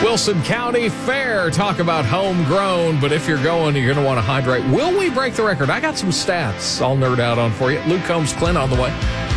Wilson County Fair. Talk about homegrown, but if you're going, you're going to want to hydrate. Will we break the record? I got some stats I'll nerd out on for you. Luke Combs, Clint on the way.